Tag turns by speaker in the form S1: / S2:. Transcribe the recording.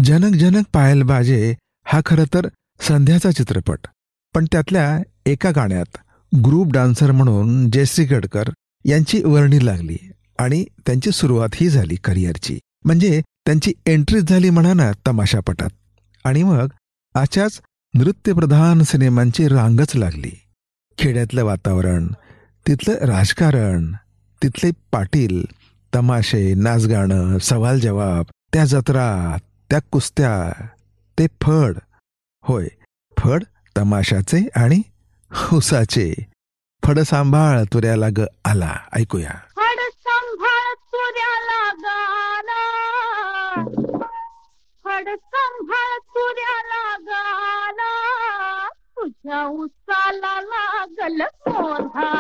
S1: जनक जनक पायल बाजे हा खरं तर संध्याचा चित्रपट. पण त्यातल्या एका गाण्यात ग्रुप डान्सर म्हणून जयश्री गडकर यांची वर्णी लागली आणि त्यांची सुरुवात ही झाली करिअरची. म्हणजे त्यांची एंट्रीच झाली म्हणा ना तमाशापटात. आणि मग अशाच नृत्यप्रधान सिनेमांची रांगच लागली. खेड्यातलं वातावरण, तिथलं राजकारण, तिथले पाटील, तमाशे, नाचगाणं, सवाल जवाब, त्या जत्रा, त्या कुस्त्या, ते फड. होय, फड तमाशाचे आणि हुसाचे. फड सांभाळ तुऱ्याला ग आला. ऐकूया.
S2: फड सांभाळ तुऱ्याला गाला, फड सांभाळ तुऱ्याला गाला, तुझ्या उसाला लागल कोधा.